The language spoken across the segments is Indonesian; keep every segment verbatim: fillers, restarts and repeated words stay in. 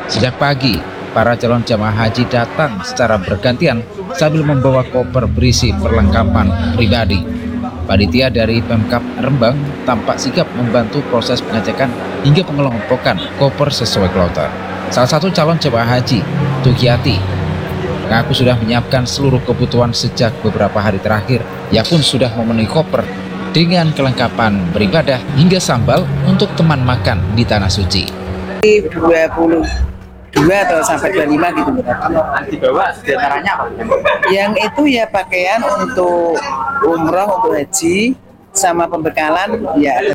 Sejak pagi, para calon jamaah haji datang secara bergantian sambil membawa koper berisi perlengkapan pribadi. Panitia dari Pemkab Rembang tampak sigap membantu proses pengecekan hingga pengelompokan koper sesuai kloter. Salah satu calon jemaah haji, Tugiati, mengaku sudah menyiapkan seluruh kebutuhan sejak beberapa hari terakhir. Ia pun sudah memenuhi koper dengan kelengkapan beribadah hingga sambal untuk teman makan di Tanah Suci. dua puluh dua atau sampai dua puluh lima gitu. Dibawa diantaranya apa? Yang itu ya pakaian untuk umroh, untuk haji, sama pembekalan ya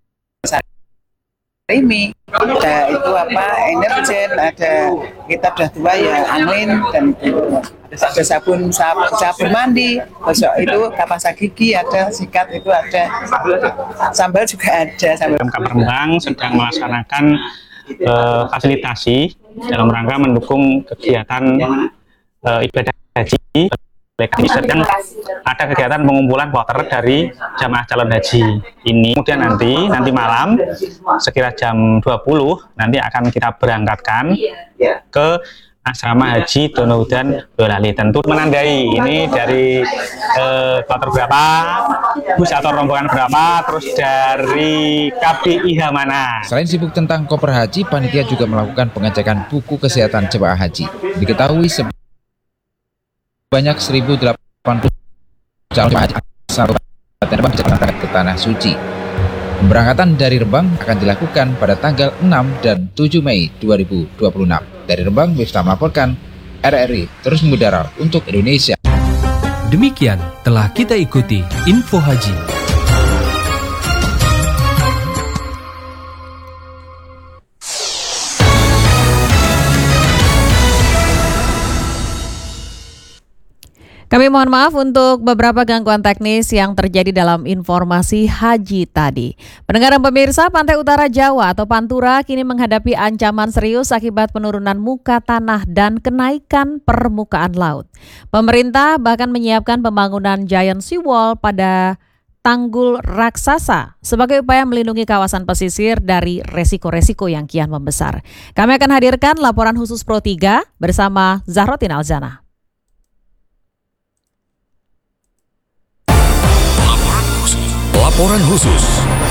ini. Ada itu apa, energen, ada kita udah tua ya angin, dan ada sabun sabun, sabun mandi, besok itu kapas gigi ada, sikat itu ada, sambal juga ada. Pemkab Rembang sedang melaksanakan uh, fasilitasi dalam rangka mendukung kegiatan uh, ibadah haji. Sedang ada kegiatan pengumpulan kloter dari jamaah calon haji ini. Kemudian nanti nanti malam sekira jam dua puluh nanti akan kita berangkatkan ke asrama haji Donohudan Boyolali. Tentu menandai ini dari eh, kloter berapa, bus atau rombongan berapa, terus dari K B I H mana. Selain sibuk tentang koper haji, panitia juga melakukan pengecekan buku kesehatan jemaah haji. Diketahui sebanyak seribu delapan puluh calon jemaah haji asal Kabupaten Rembang bisa berangkat ke Tanah Suci. Pemberangkatan dari Rembang akan dilakukan pada tanggal enam dan tujuh Mei dua ribu dua puluh enam. Dari Rembang, Miftah melaporkan, R R I terus mengudara untuk Indonesia. Demikian telah kita ikuti Info Haji. Kami mohon maaf untuk beberapa gangguan teknis yang terjadi dalam informasi haji tadi. Pendengar dan pemirsa, Pantai Utara Jawa atau Pantura kini menghadapi ancaman serius akibat penurunan muka tanah dan kenaikan permukaan laut. Pemerintah bahkan menyiapkan pembangunan giant seawall pada tanggul raksasa sebagai upaya melindungi kawasan pesisir dari resiko-resiko yang kian membesar. Kami akan hadirkan laporan khusus Pro tiga bersama Zahrotin Alzana. Laporan khusus.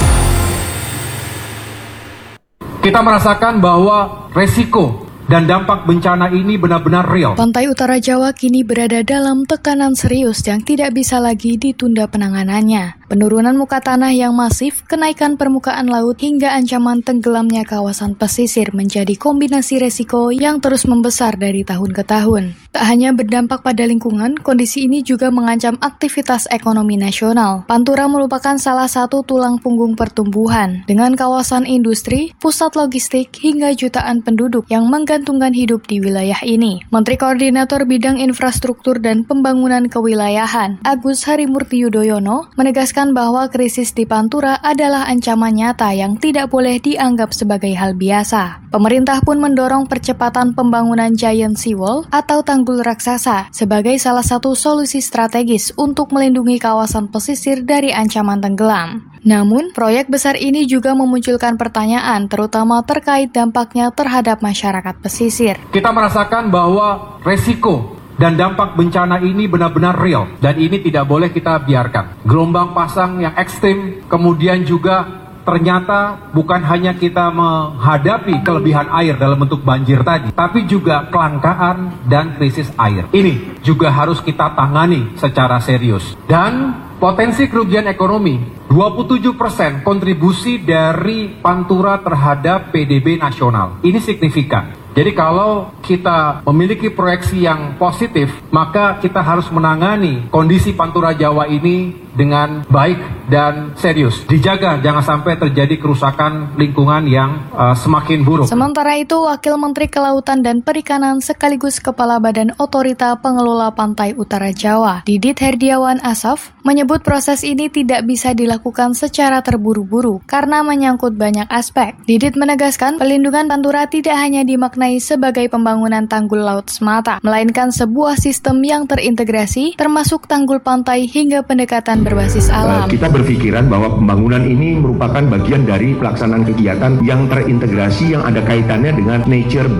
Kita merasakan bahwa resiko dan dampak bencana ini benar-benar real. Pantai Utara Jawa kini berada dalam tekanan serius yang tidak bisa lagi ditunda penanganannya. Penurunan muka tanah yang masif, kenaikan permukaan laut, hingga ancaman tenggelamnya kawasan pesisir menjadi kombinasi resiko yang terus membesar dari tahun ke tahun. Tak hanya berdampak pada lingkungan, kondisi ini juga mengancam aktivitas ekonomi nasional. Pantura merupakan salah satu tulang punggung pertumbuhan, dengan kawasan industri, pusat logistik, hingga jutaan penduduk yang menggantungkan hidup di wilayah ini. Menteri Koordinator Bidang Infrastruktur dan Pembangunan Kewilayahan, Agus Harimurti Yudhoyono, menegaskan bahwa krisis di Pantura adalah ancaman nyata yang tidak boleh dianggap sebagai hal biasa. Pemerintah pun mendorong percepatan pembangunan giant seawall atau tanggul raksasa sebagai salah satu solusi strategis untuk melindungi kawasan pesisir dari ancaman tenggelam. Namun, proyek besar ini juga memunculkan pertanyaan terutama terkait dampaknya terhadap masyarakat pesisir. Kita merasakan bahwa resiko dan dampak bencana ini benar-benar real, dan ini tidak boleh kita biarkan. Gelombang pasang yang ekstrim, kemudian juga ternyata bukan hanya kita menghadapi kelebihan air dalam bentuk banjir tadi, tapi juga kelangkaan dan krisis air. Ini juga harus kita tangani secara serius. Dan potensi kerugian ekonomi, dua puluh tujuh persen kontribusi dari Pantura terhadap P D B nasional. Ini signifikan. Jadi kalau kita memiliki proyeksi yang positif, maka kita harus menangani kondisi Pantura Jawa ini dengan baik dan serius. Dijaga jangan sampai terjadi kerusakan lingkungan yang uh, semakin buruk. Sementara itu, Wakil Menteri Kelautan dan Perikanan sekaligus Kepala Badan Otorita Pengelola Pantai Utara Jawa, Didit Herdiawan Asaf, menyebut proses ini tidak bisa dilakukan secara terburu-buru karena menyangkut banyak aspek. Didit menegaskan pelindungan Pantura tidak hanya dimaknai sebagai pembangunan tanggul laut semata, melainkan sebuah sistem yang terintegrasi termasuk tanggul pantai hingga pendekatan berbasis alam. Kita berpikiran bahwa pembangunan ini merupakan bagian dari pelaksanaan kegiatan yang terintegrasi yang ada kaitannya dengan nature